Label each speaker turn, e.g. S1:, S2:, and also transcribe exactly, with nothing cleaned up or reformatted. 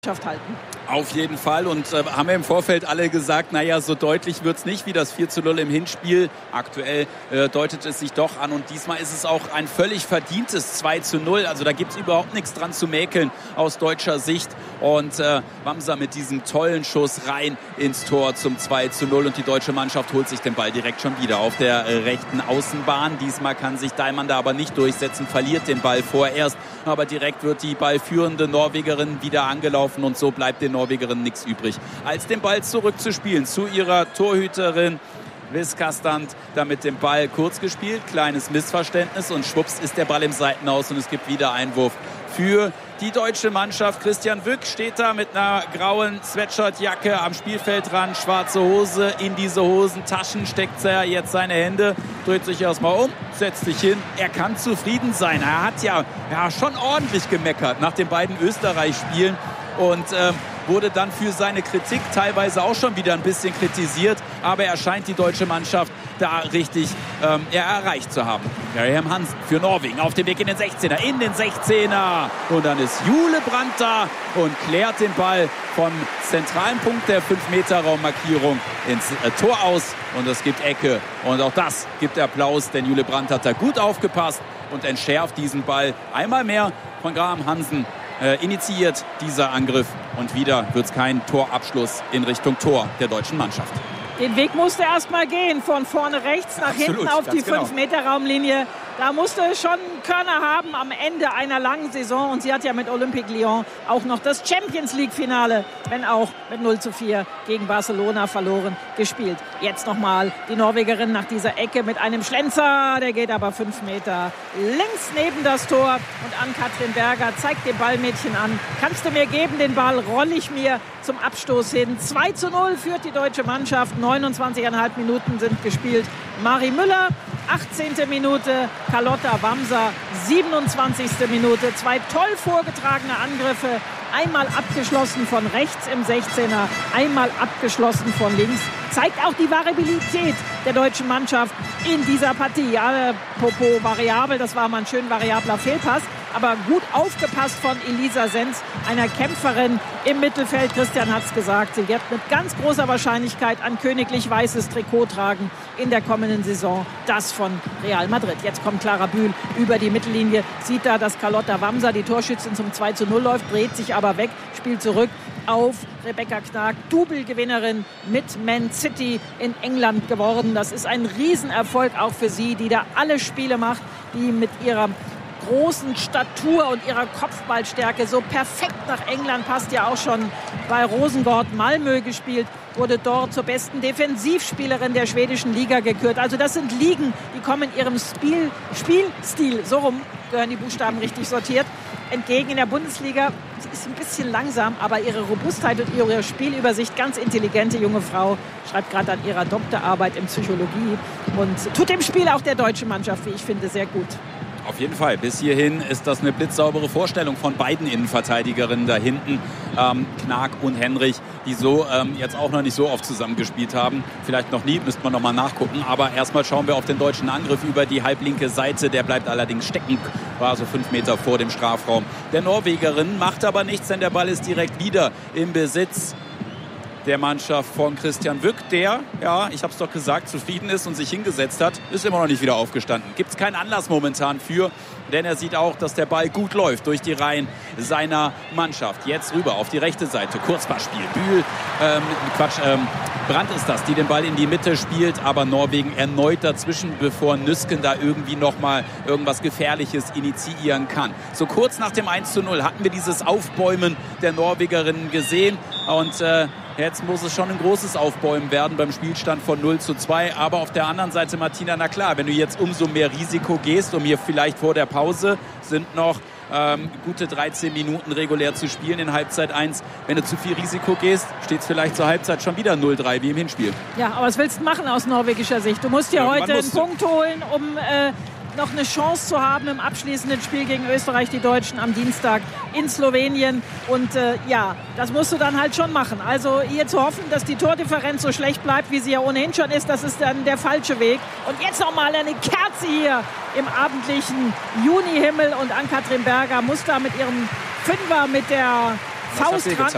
S1: halten.
S2: Auf jeden Fall, und äh, haben wir im Vorfeld alle gesagt, naja, so deutlich wird es nicht wie das vier zu null im Hinspiel. Aktuell äh, deutet es sich doch an, und diesmal ist es auch ein völlig verdientes zwei zu null. Also da gibt es überhaupt nichts dran zu mäkeln aus deutscher Sicht. Und äh, Wamser mit diesem tollen Schuss rein ins Tor zum zwei zu null, und die deutsche Mannschaft holt sich den Ball direkt schon wieder auf der äh, rechten Außenbahn. Diesmal kann sich Daimann da aber nicht durchsetzen, verliert den Ball vorerst, aber direkt wird die ballführende Norwegerin wieder angelaufen, und so bleibt den Norwegerinnen nichts übrig, als den Ball zurückzuspielen zu ihrer Torhüterin Viskastand. Damit den Ball kurz gespielt, kleines Missverständnis, und schwupps ist der Ball im Seitenaus, und es gibt wieder Einwurf für die deutsche Mannschaft. Christian Wück steht da mit einer grauen Sweatshirtjacke am Spielfeldrand, schwarze Hose. In diese Hosentaschen steckt er jetzt seine Hände, dreht sich erstmal um, setzt sich hin. Er kann zufrieden sein. Er hat ja, ja schon ordentlich gemeckert nach den beiden Österreich-Spielen und ähm, wurde dann für seine Kritik teilweise auch schon wieder ein bisschen kritisiert. Aber er scheint die deutsche Mannschaft da richtig ähm, ja, erreicht zu haben. Graham Hansen für Norwegen auf dem Weg in den sechzehner. In den sechzehner. Und dann ist Jule Brandt da und klärt den Ball vom zentralen Punkt der fünf Meter Raummarkierung ins äh, Tor aus. Und es gibt Ecke. Und auch das gibt Applaus, denn Jule Brandt hat da gut aufgepasst und entschärft diesen Ball einmal mehr von Graham Hansen. Äh, initiiert dieser Angriff, und wieder wird es kein Torabschluss in Richtung Tor der deutschen Mannschaft.
S1: Den Weg musste erst mal gehen, von vorne rechts nach
S2: Absolut,
S1: hinten auf die
S2: genau.
S1: fünf Meter Raumlinie. Da musste es schon Körner haben am Ende einer langen Saison. Und sie hat ja mit Olympique Lyon auch noch das Champions-League-Finale, wenn auch mit null zu vier gegen Barcelona verloren, gespielt. Jetzt nochmal die Norwegerin nach dieser Ecke mit einem Schlenzer. Der geht aber fünf Meter links neben das Tor. Und Ann-Kathrin Berger zeigt dem Ballmädchen an: Kannst du mir geben, den Ball rolle ich mir zum Abstoß hin. zwei zu null führt die deutsche Mannschaft. neunundzwanzig Komma fünf Minuten sind gespielt. Mari Müller, achtzehnte Minute, Carlotta Wamser, siebenundzwanzigste Minute. Zwei toll vorgetragene Angriffe. Einmal abgeschlossen von rechts im sechzehner, einmal abgeschlossen von links. Zeigt auch die Variabilität der deutschen Mannschaft in dieser Partie. Ja, Popo variabel, das war mal ein schön variabler Fehlpass. Aber gut aufgepasst von Elisa Senz, einer Kämpferin im Mittelfeld. Christian hat es gesagt, sie wird mit ganz großer Wahrscheinlichkeit ein königlich weißes Trikot tragen in der kommenden Saison. Das von Real Madrid. Jetzt kommt Clara Bühl über die Mittellinie, sieht da, dass Carlotta Wamser, die Torschützin, zum zwei zu null läuft, dreht sich aber weg, spielt zurück auf Rebecca Knag, Double-Gewinnerin mit Man City in England geworden. Das ist ein Riesenerfolg auch für sie, die da alle Spiele macht, die mit ihrer großen Statur und ihrer Kopfballstärke so perfekt nach England passt. Ja auch schon bei Rosengård Malmö gespielt, wurde dort zur besten Defensivspielerin der schwedischen Liga gekürt. Also das sind Ligen, die kommen ihrem Spiel, Spielstil, so rum gehören die Buchstaben richtig sortiert, entgegen. In der Bundesliga. Sie ist ein bisschen langsam, aber ihre Robustheit und ihre Spielübersicht, ganz intelligente junge Frau, schreibt gerade an ihrer Doktorarbeit in Psychologie und tut dem Spiel auch der deutschen Mannschaft, wie ich finde, sehr gut.
S2: Auf jeden Fall. Bis hierhin ist das eine blitzsaubere Vorstellung von beiden Innenverteidigerinnen da hinten, ähm, Knag und Henrich, die so ähm, jetzt auch noch nicht so oft zusammengespielt haben. Vielleicht noch nie, müsste man noch mal nachgucken. Aber erstmal schauen wir auf den deutschen Angriff über die halblinke Seite. Der bleibt allerdings stecken, war so fünf Meter vor dem Strafraum der Norwegerin. Macht aber nichts, denn der Ball ist direkt wieder im Besitz der Mannschaft von Christian Wück, der, ja, ich habe es doch gesagt, zufrieden ist und sich hingesetzt hat, ist immer noch nicht wieder aufgestanden. Gibt es keinen Anlass momentan für, denn er sieht auch, dass der Ball gut läuft durch die Reihen seiner Mannschaft. Jetzt rüber auf die rechte Seite, Kurzpassspiel. Bühl, ähm, Quatsch, ähm, Brandt ist das, die den Ball in die Mitte spielt, aber Norwegen erneut dazwischen, bevor Nüsken da irgendwie nochmal irgendwas Gefährliches initiieren kann. So kurz nach dem eins zu null hatten wir dieses Aufbäumen der Norwegerinnen gesehen und äh, jetzt muss es schon ein großes Aufbäumen werden beim Spielstand von null zu zwei. Aber auf der anderen Seite, Martina, na klar, wenn du jetzt umso mehr Risiko gehst, um hier vielleicht vor der Pause sind noch ähm, gute dreizehn Minuten regulär zu spielen in Halbzeit eins. Wenn du zu viel Risiko gehst, steht es vielleicht zur Halbzeit schon wieder null drei wie im Hinspiel.
S1: Ja, aber was willst du machen aus norwegischer Sicht? Du musst ja heute einen Punkt holen, um äh, noch eine Chance zu haben im abschließenden Spiel gegen Österreich, die Deutschen am Dienstag in Slowenien. Und äh, ja, das musst du dann halt schon machen. Also hier zu hoffen, dass die Tordifferenz so schlecht bleibt, wie sie ja ohnehin schon ist, das ist dann der falsche Weg. Und jetzt nochmal eine Kerze hier im abendlichen Junihimmel. Und Ann-Kathrin Berger muss da mit ihrem Fünfer mit der Faust ran.